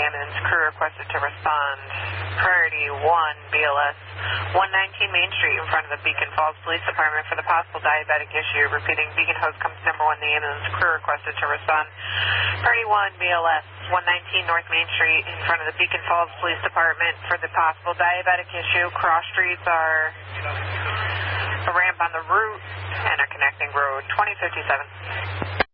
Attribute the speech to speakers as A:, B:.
A: ambulance crew requested to respond. Priority 1, BLS 119 Main Street in front of the Beacon Falls Police Department for the possible diabetic issue. Repeating, Beacon Host comes number 1, the ambulance crew requested to respond. Priority 1, BLS 119 North Main Street in front of the Beacon Falls Police Department for the possible diabetic issue. Cross streets are a ramp on the route and a connecting road 2057.